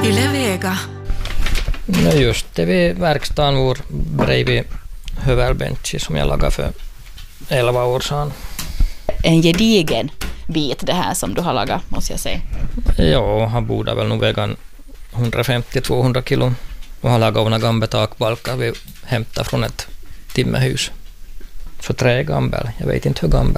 Yle Vega. No just det vid verkstaden vår bredvid hövelbenchi som jag lagade för 11 år sedan. En gedigen bit det här som du har lagat, måste jag säga. Ja, han borde väl nog väga 150-200 kilo. Och han lagade några gamla takbalkar vi hämtade från ett timmerhus. Så 3 gamla, jag vet inte hur gamla.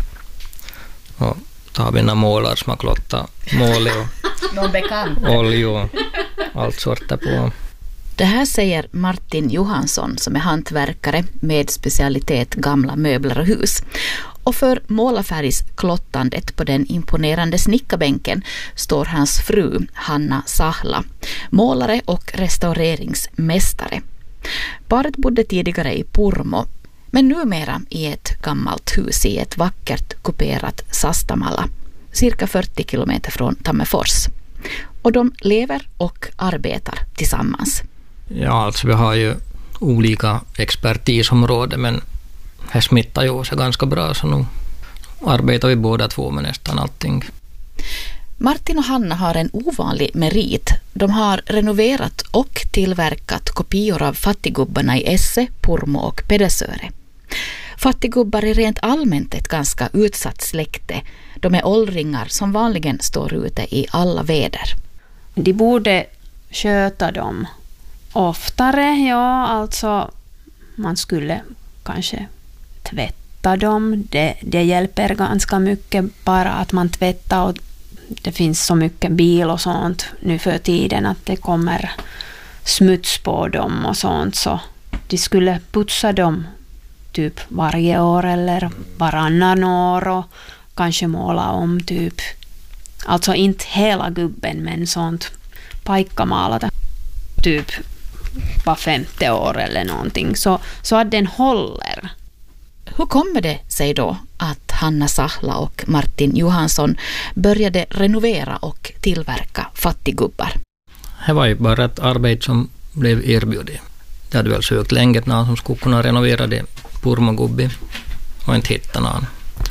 Och då har vi några målar som har klottat mål och Någon bekant. olja och allt sorter på. Det här säger Martin Johansson som är hantverkare med specialitet gamla möbler och hus. Och för målarfärgsklottandet på den imponerande snickarbänken står hans fru Hanna Sahla, målare och restaureringsmästare. Paret bodde tidigare i Purmo, men numera i ett gammalt hus i ett vackert kuperat Sastamala, cirka 40 kilometer från Tammerfors. Och de lever och arbetar tillsammans. Ja, alltså vi har ju olika expertisområden, men här smittar ju sig ganska bra, så nu arbetar vi båda två med nästan allting. Martin och Hanna har en ovanlig merit. De har renoverat och tillverkat kopior av fattiggubbarna i Esse, Purmo och Pedersöre. Fattiggubbar är rent allmänt ett ganska utsatt släkte. De är åldringar som vanligen står ute i alla väder. De borde sköta dem oftare, ja, alltså man skulle kanske tvätta dem. Det hjälper ganska mycket bara att man tvättar, och det finns så mycket bil och sånt nu för tiden att det kommer smuts på dem och sånt, så de skulle putsa dem typ varje år eller varannan år och kanske måla om typ, alltså inte hela gubben men sånt paikkamalata typ var 50 år eller någonting, så att den håller. Hur kommer det sig då att Hanna Sahla och Martin Johansson började renovera och tillverka fattiggubbar? Det var ju bara ett arbete som blev erbjudet. Det hade väl sökt länge någon som skulle kunna renovera det Purmo-gubbi och inte hitta någon.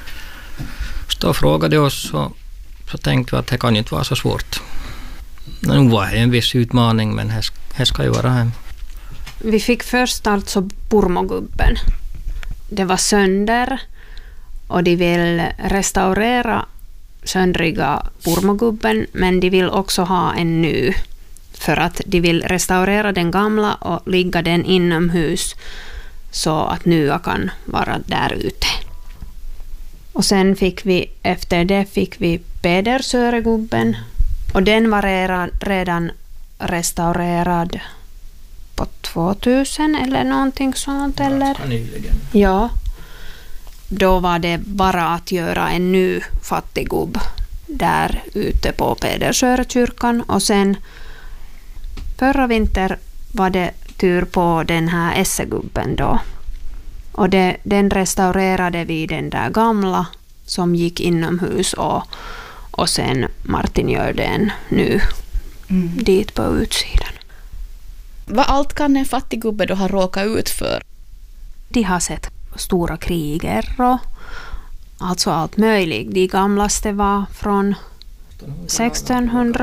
Så då frågade oss, så tänkte vi att det kan inte vara så svårt. Nu var det en viss utmaning, men det ska ju vara här. Vi fick först alltså Purmo-gubben. Det var sönder och de vill restaurera söndriga Purmo-gubben, men de vill också ha en ny. För att de vill restaurera den gamla och ligga den inomhus så att nya kan vara där ute. Och sen efter det fick vi Pedersöregubben, och den var redan restaurerad på 2000 eller någonting sånt. Eller? Ja. Då var det bara att göra en ny fattiggubb där ute på Pedersörekyrkan, och sen förra vinter var det tur på den här Essegubben då. Och den restaurerade vi, den där gamla som gick inomhus, och sen Martin gör den nu dit på utsidan. Vad allt kan en fattiggubbe då ha råkat ut för? De har sett stora kriger och alltså allt möjligt. De gamlaste var från 1600